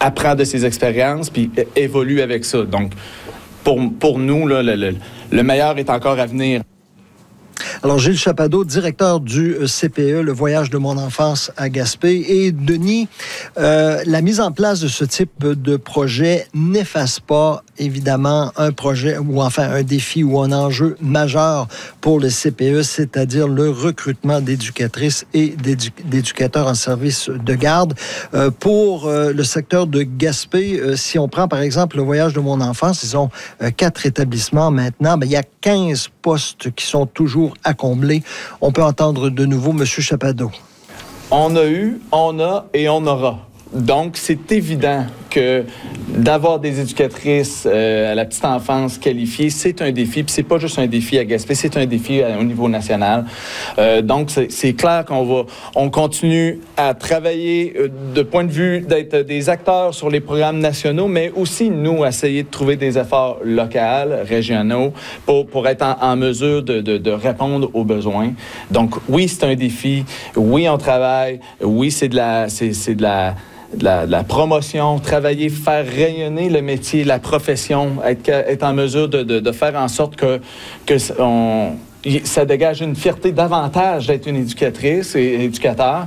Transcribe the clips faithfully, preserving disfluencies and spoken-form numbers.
apprend de ses expériences puis évolue avec ça. Donc, pour, pour nous, là, le, le, le meilleur est encore à venir. Alors, Gilles Chapado, directeur du C P E, le voyage de mon enfance à Gaspé. Et Denis, euh, la mise en place de ce type de projet n'efface pas, évidemment, un projet ou enfin un défi ou un enjeu majeur pour le C P E, c'est-à-dire le recrutement d'éducatrices et d'édu- d'éducateurs en service de garde. Euh, pour euh, le secteur de Gaspé, euh, si on prend par exemple le voyage de mon enfance, ils ont euh, quatre établissements maintenant, ben, il y a quinze postes qui sont toujours à combler. On peut entendre de nouveau M. Chapado. On a eu, on a et on aura. Donc, c'est évident que d'avoir des éducatrices euh, à la petite enfance qualifiées, c'est un défi. Puis c'est pas juste un défi à Gaspé, c'est un défi à, au niveau national. Euh, donc, c'est, c'est clair qu'on va, on continue à travailler euh, de point de vue d'être des acteurs sur les programmes nationaux, mais aussi, nous, essayer de trouver des efforts locaux, régionaux, pour, pour être en, en mesure de, de, de répondre aux besoins. Donc, oui, c'est un défi. Oui, on travaille. Oui, c'est de la... C'est, c'est de la De la, de la promotion, travailler, faire rayonner le métier, la profession, être, être en mesure de, de, de faire en sorte que, que on, ça dégage une fierté davantage d'être une éducatrice et éducateur.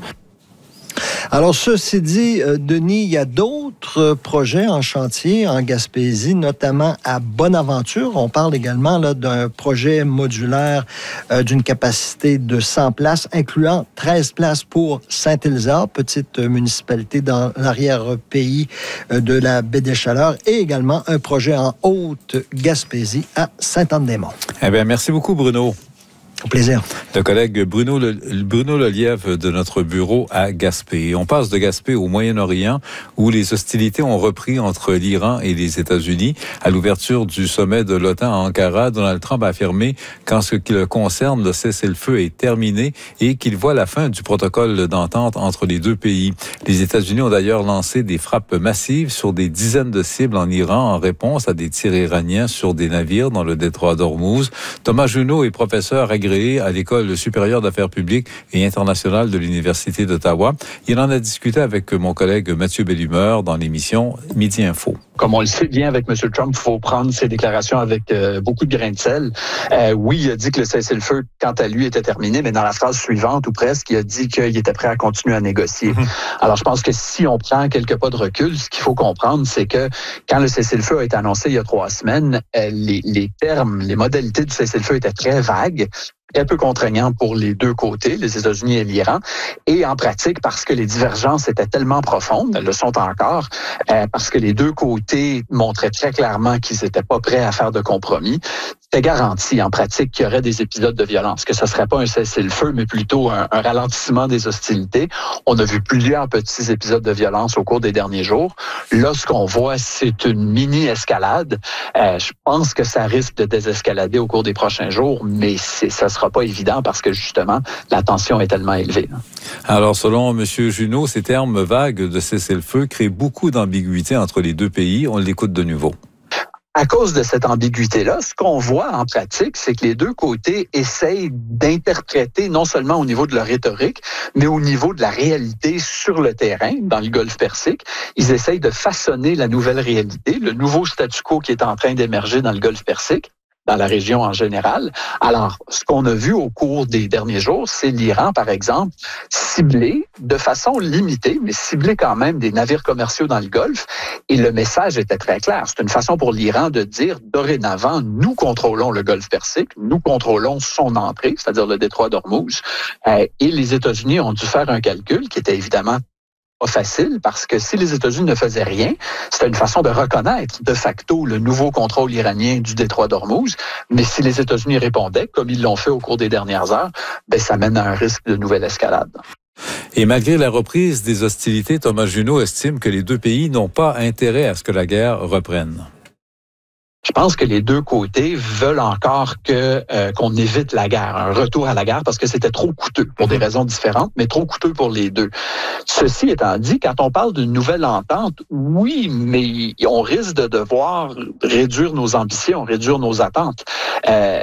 Alors, ceci dit, euh, Denis, il y a d'autres projets en chantier en Gaspésie, notamment à Bonaventure. On parle également là, d'un projet modulaire euh, d'une capacité de cent places, incluant treize places pour Saint-Élisard, petite municipalité dans l'arrière-pays euh, de la baie des Chaleurs, et également un projet en Haute-Gaspésie à Sainte-Anne-des-Monts. Eh bien, merci beaucoup, Bruno. Au plaisir. Le collègue Bruno, Le, Bruno Lelièvre de notre bureau à Gaspé. On passe de Gaspé au Moyen-Orient, où les hostilités ont repris entre l'Iran et les États-Unis. À l'ouverture du sommet de l'OTAN à Ankara, Donald Trump a affirmé qu'en ce qui le concerne, le cessez-le-feu est terminé et qu'il voit la fin du protocole d'entente entre les deux pays. Les États-Unis ont d'ailleurs lancé des frappes massives sur des dizaines de cibles en Iran en réponse à des tirs iraniens sur des navires dans le détroit d'Ormuz. Thomas Junot est professeur agréé à l'École supérieure d'affaires publiques et internationales de l'Université d'Ottawa. Il en a discuté avec mon collègue Mathieu Bellumeur dans l'émission Midi Info. Comme on le sait bien avec M. Trump, il faut prendre ses déclarations avec euh, beaucoup de grains de sel. Euh, oui, il a dit que le cessez-le-feu, quant à lui, était terminé, mais dans la phrase suivante, ou presque, il a dit qu'il était prêt à continuer à négocier. Mm-hmm. Alors, je pense que si on prend quelques pas de recul, ce qu'il faut comprendre, c'est que quand le cessez-le-feu a été annoncé il y a trois semaines, euh, les, les termes, les modalités du cessez-le-feu étaient très vagues, très peu contraignant pour les deux côtés, les États-Unis et l'Iran, et en pratique, parce que les divergences étaient tellement profondes, elles le sont encore, euh, parce que les deux côtés montraient très clairement qu'ils n'étaient pas prêts à faire de compromis, c'était garanti en pratique qu'il y aurait des épisodes de violence, que ce ne serait pas un cessez-le-feu, mais plutôt un, un ralentissement des hostilités. On a vu plusieurs petits épisodes de violence au cours des derniers jours. Là, ce qu'on voit, c'est une mini-escalade. Euh, je pense que ça risque de désescalader au cours des prochains jours, mais c'est, ça sera pas évident parce que, justement, la tension est tellement élevée. Alors, selon M. Junot, ces termes vagues de cessez-le-feu créent beaucoup d'ambiguïté entre les deux pays. On l'écoute de nouveau. À cause de cette ambiguïté-là, ce qu'on voit en pratique, c'est que les deux côtés essayent d'interpréter, non seulement au niveau de leur rhétorique, mais au niveau de la réalité sur le terrain, dans le Golfe Persique. Ils essayent de façonner la nouvelle réalité, le nouveau statu quo qui est en train d'émerger dans le Golfe Persique, dans la région en général. Alors, ce qu'on a vu au cours des derniers jours, c'est l'Iran, par exemple, cibler de façon limitée, mais cibler quand même des navires commerciaux dans le Golfe. Et le message était très clair. C'est une façon pour l'Iran de dire, dorénavant, nous contrôlons le Golfe Persique, nous contrôlons son entrée, c'est-à-dire le détroit d'Ormuz. Euh, et les États-Unis ont dû faire un calcul qui était évidemment pas facile, parce que si les États-Unis ne faisaient rien, c'était une façon de reconnaître de facto le nouveau contrôle iranien du détroit d'Ormuz. Mais si les États-Unis répondaient, comme ils l'ont fait au cours des dernières heures, ben ça mène à un risque de nouvelle escalade. Et malgré la reprise des hostilités, Thomas Junot estime que les deux pays n'ont pas intérêt à ce que la guerre reprenne. Je pense que les deux côtés veulent encore que euh, qu'on évite la guerre, un retour à la guerre, parce que c'était trop coûteux pour des raisons différentes, mais trop coûteux pour les deux. Ceci étant dit, quand on parle d'une nouvelle entente, oui, mais on risque de devoir réduire nos ambitions, réduire nos attentes. Euh,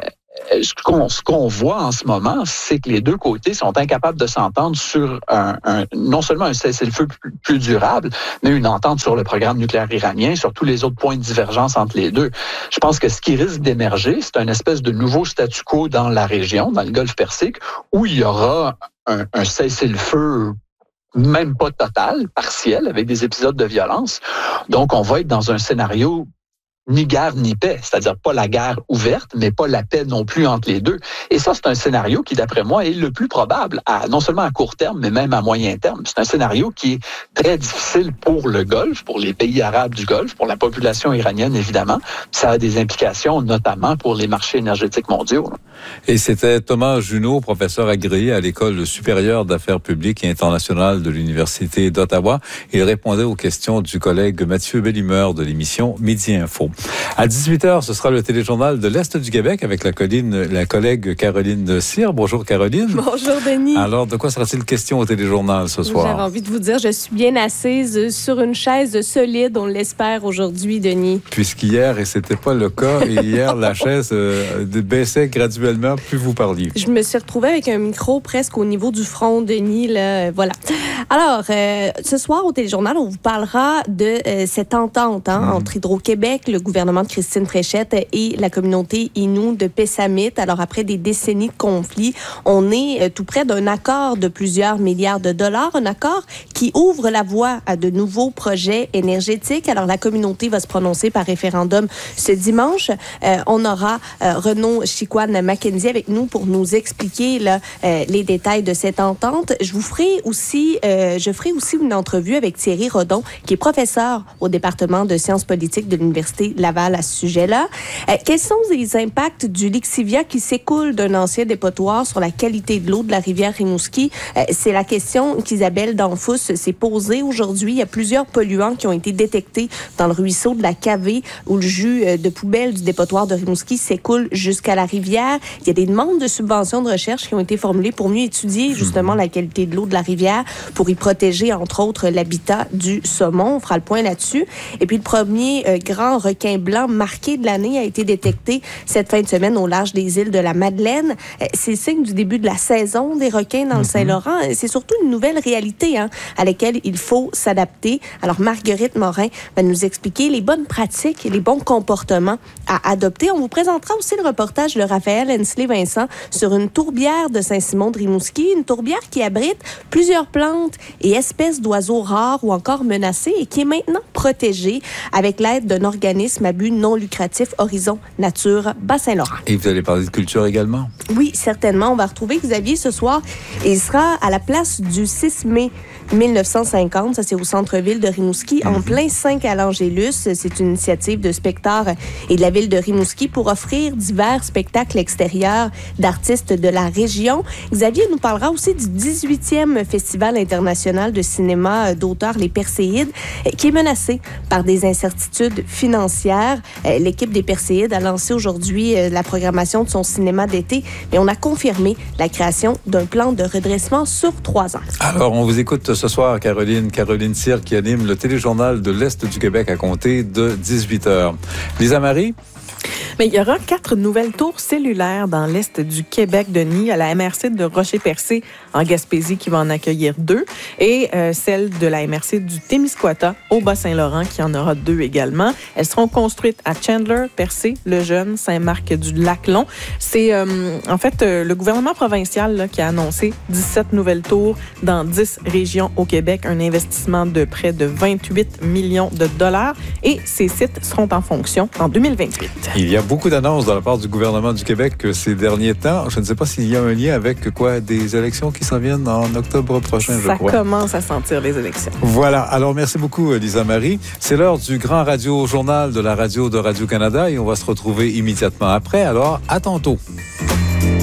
ce qu'on, ce qu'on voit en ce moment, c'est que les deux côtés sont incapables de s'entendre sur un, un, non seulement un cessez-le-feu plus, plus durable, mais une entente sur le programme nucléaire iranien, sur tous les autres points de divergence entre les deux. Je pense que ce qui risque d'émerger, c'est un espèce de nouveau statu quo dans la région, dans le Golfe Persique, où il y aura un, un cessez-le-feu même pas total, partiel, avec des épisodes de violence. Donc, on va être dans un scénario ni guerre ni paix, c'est-à-dire pas la guerre ouverte, mais pas la paix non plus entre les deux. Et ça, c'est un scénario qui, d'après moi, est le plus probable, à, non seulement à court terme, mais même à moyen terme. C'est un scénario qui est très difficile pour le Golfe, pour les pays arabes du Golfe, pour la population iranienne, évidemment. Ça a des implications, notamment pour les marchés énergétiques mondiaux. Et c'était Thomas Junot, professeur agréé à l'École supérieure d'affaires publiques et internationales de l'Université d'Ottawa. Il répondait aux questions du collègue Mathieu Bellimeur de l'émission Midi Info. À dix-huit heures, ce sera le téléjournal de l'Est du Québec avec la, colline, la collègue Caroline Cyr. Bonjour Caroline. Bonjour Denis. Alors, de quoi sera-t-il question au téléjournal ce soir? J'avais envie de vous dire, je suis bien assise sur une chaise solide, on l'espère aujourd'hui, Denis. Puisqu'hier, et c'était pas le cas, et hier, la chaise euh, baissait graduellement, plus vous parliez. Je me suis retrouvée avec un micro presque au niveau du front, Denis, là, voilà. Alors, euh, ce soir au téléjournal, on vous parlera de euh, cette entente hein, mmh. entre Hydro-Québec, le gouvernement de Christine Fréchette et la communauté Innu de Pessamit. Alors, après des décennies de conflits, on est euh, tout près d'un accord de plusieurs milliards de dollars, un accord qui ouvre la voie à de nouveaux projets énergétiques. Alors, la communauté va se prononcer par référendum ce dimanche. Euh, on aura euh, Renaud Chicoine-Mackenzie avec nous pour nous expliquer là, euh, les détails de cette entente. Je vous ferai aussi, euh, je ferai aussi une entrevue avec Thierry Rodon, qui est professeur au département de sciences politiques de l'Université Laval à ce sujet-là. Euh, quels sont les impacts du lixivia qui s'écoule d'un ancien dépotoir sur la qualité de l'eau de la rivière Rimouski? Euh, c'est la question qu'Isabelle Danfous s'est posée aujourd'hui. Il y a plusieurs polluants qui ont été détectés dans le ruisseau de la Cavée où le jus de poubelle du dépotoir de Rimouski s'écoule jusqu'à la rivière. Il y a des demandes de subventions de recherche qui ont été formulées pour mieux étudier justement la qualité de l'eau de la rivière, pour y protéger entre autres l'habitat du saumon. On fera le point là-dessus. Et puis le premier euh, grand requin blanc marqué de l'année a été détecté cette fin de semaine au large des îles de la Madeleine. Euh, c'est le signe du début de la saison des requins dans mm-hmm. le Saint-Laurent. C'est surtout une nouvelle réalité hein, à laquelle il faut s'adapter. Alors Marguerite Morin va nous expliquer les bonnes pratiques et les bons comportements à adopter. On vous présentera aussi le reportage de Raphaël Hensley-Vincent sur une tourbière de Saint-Simon-de-Rimouski, une tourbière qui abrite plusieurs plantes et espèces d'oiseaux rares ou encore menacés et qui est maintenant protégée avec l'aide d'un organisme à but non lucratif, Horizon Nature Bas-Saint-Laurent. Et vous allez parler de culture également? Oui, certainement. On va retrouver Xavier ce soir et il sera à la place du six mai mille neuf cent cinquante. Ça, c'est au centre-ville de Rimouski, mm-hmm. en plein cinq à l'Angélus. C'est une initiative de Spector et de la ville de Rimouski pour offrir divers spectacles extérieurs d'artistes de la région. Xavier nous parlera aussi du dix-huitième Festival international de cinéma d'auteurs Les Perséides, qui est menacé par des incertitudes financières. L'équipe des Perséides a lancé aujourd'hui la programmation de son cinéma d'été, mais on a confirmé la création d'un plan de redressement sur trois ans. Alors, on vous écoute ce soir, Caroline. Caroline Cyr qui anime le téléjournal de l'Est du Québec à compter de dix-huit heures. Lisa Marie? Mais il y aura quatre nouvelles tours cellulaires dans l'Est du Québec, Denis, à la M R C de Rocher-Percé en Gaspésie qui va en accueillir deux et euh, celle de la M R C du Témiscouata au Bas-Saint-Laurent qui en aura deux également. Elles seront construites à Chandler, Percé, Lejeune, Saint-Marc-du-Lac-Long. C'est euh, en fait euh, le gouvernement provincial là, qui a annoncé dix-sept nouvelles tours dans dix régions au Québec, un investissement de près de vingt-huit millions de dollars et ces sites seront en fonction en deux mille vingt-huit. Il y a beaucoup d'annonces de la part du gouvernement du Québec ces derniers temps. Je ne sais pas s'il y a un lien avec quoi, des élections qui s'en viennent en octobre prochain, je Ça crois. Ça commence à sentir les élections. Voilà. Alors, merci beaucoup, Lisa Marie. C'est l'heure du grand radio-journal de la radio de Radio-Canada et on va se retrouver immédiatement après. Alors, à tantôt.